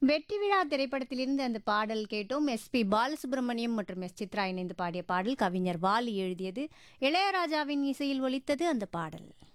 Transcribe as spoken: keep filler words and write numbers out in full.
வெற்றி விழா திரைப்படத்திலிருந்து அந்த பாடல் கேட்டோம். எஸ்பி பாலசுப்ரமணியம் மற்றும் எஸ் சித்ரா இணைந்து பாடிய பாடல் கவிஞர் வாலி எழுதியது. இளையராஜாவின் இசையில் ஒலித்தது அந்த பாடல்.